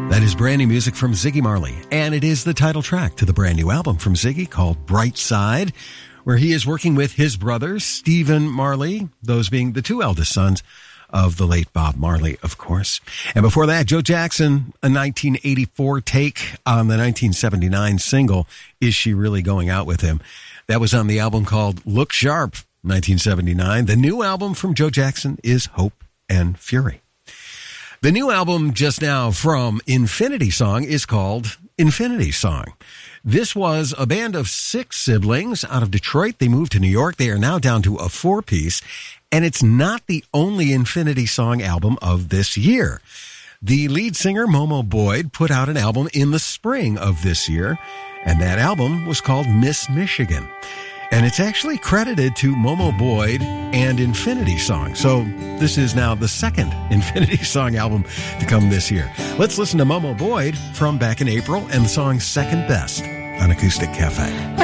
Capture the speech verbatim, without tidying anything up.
That is brand new music from Ziggy Marley, and it is the title track to the brand new album from Ziggy called Bright Side, where he is working with his brother, Stephen Marley, those being the two eldest sons of the late Bob Marley, of course. And before that, Joe Jackson, a nineteen eighty-four take on the nineteen seventy-nine single, Is She Really Going Out With Him? That was on the album called Look Sharp, nineteen seventy-nine. The new album from Joe Jackson is Hope and Fury. The new album just now from Infinity Song is called Infinity Song. This was a band of six siblings out of Detroit. They moved to New York. They are now down to a four-piece, and it's not the only Infinity Song album of this year. The lead singer, Momo Boyd, put out an album in the spring of this year, and that album was called Miss Michigan. And it's actually credited to Momo Boyd and Infinity Song. So this is now the second Infinity Song album to come this year. Let's listen to Momo Boyd from back in April and the song Second Best on Acoustic Cafe.